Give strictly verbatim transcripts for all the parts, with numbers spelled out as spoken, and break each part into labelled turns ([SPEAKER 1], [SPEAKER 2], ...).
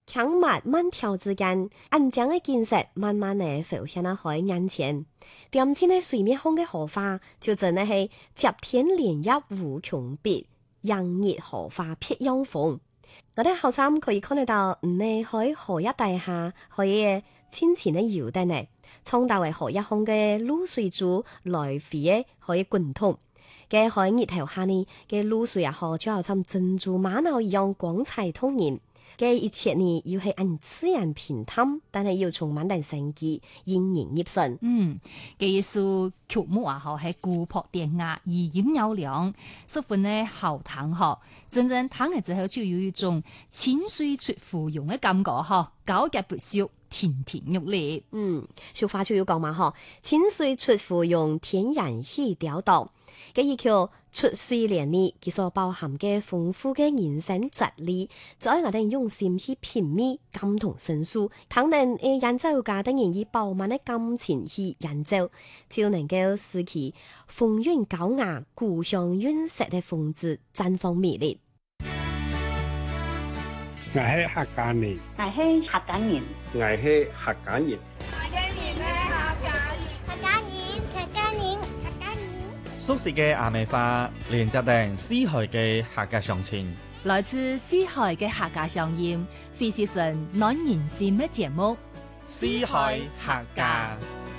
[SPEAKER 1] 強慢慢條之間，安靜嘅景色慢慢地浮現喺海眼前。點前喺水面上嘅荷花，就真係係接天蓮葉無窮別，映日荷花別樣紅。我哋後生可以看得到，唔係喺荷葉底下可以淺淺嘅搖得呢，衝到為荷葉上嘅露水珠來回嘅可以滾動。嘅海日頭下呢嘅露水啊，好似好似珍珠瑪瑙一樣光彩通豔。嘅一切呢，要係按自然平淡，但係要充滿定生機，引人入勝。
[SPEAKER 2] 嗯，嘅一首曲目啊，嗬係古樸典雅，餘音悠揚，十分呢好聽嗬。真正聽嘅之後，就有一種清水出芙蓉嘅感覺嗬，高潔不朽，甜甜玉烈。
[SPEAKER 1] 嗯，俗話就要講嘛嗬，清水出芙蓉，天然喜雕豆。嘅一條出水蓮呢，其所包含嘅豐富嘅人生哲理，就係我哋用心去品味、感同身受，倘能誒演奏家等人以飽滿嘅感情去演奏，就能夠使其風韻高雅、故鄉韻色嘅風姿綻放魅力。
[SPEAKER 3] 我係客家人，
[SPEAKER 4] 我係客家人，
[SPEAKER 3] 我係客家人。
[SPEAKER 5] 熟悉嘅阿美花，連接定四海嘅客家鄉情，
[SPEAKER 2] 來自四海嘅客家鄉音，非是神暖人心嘅節目。
[SPEAKER 5] 四海客家。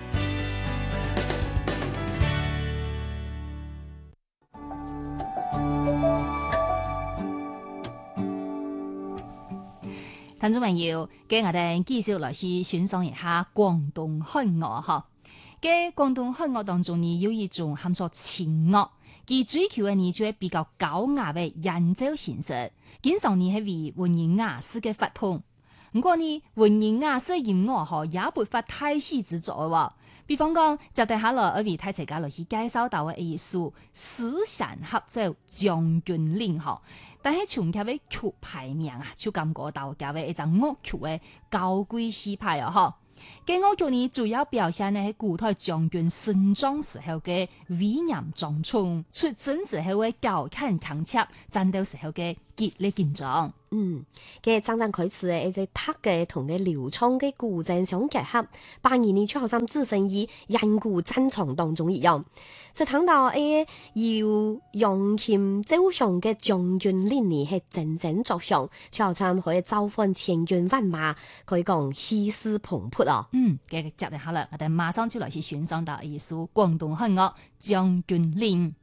[SPEAKER 2] 聽眾朋友，今日我哋繼續來去欣賞一下廣東漢樂嗬。嘅廣東漢樂當中呢，有一種喊做清樂，佢追求嘅呢就係比較高雅嘅演奏形式，經常呢係為文人雅士嘅發通。不過呢，文人雅士音樂嗬也不乏太戲之作喎。比方講，接待下來而為大家來去介紹到嘅藝術四弦合奏將軍令嗬，但係從佢嘅曲牌名啊，就感覺到佢嘅一種樂曲嘅高貴氣派啊嗬。嘅樂曲呢，主要表現呢係古代將軍勝仗時候嘅威嚴壯衝，出征時候嘅高侃鏗鏘，戰鬥時候嘅激烈緊張。
[SPEAKER 1] 嗯，嘅真正開始嘅一隻塔嘅同嘅流暢嘅古鎮相結合，扮演呢就好像置身於人古戰場當中一樣。就睇到誒要用劍走上嘅將軍令呢係真正作上，就好像可以召喚千軍萬馬，可以講氣勢磅礴啊。
[SPEAKER 2] 嗯，嘅接嚟下啦，我哋馬上就來去欣賞到一首廣東漢樂將軍令。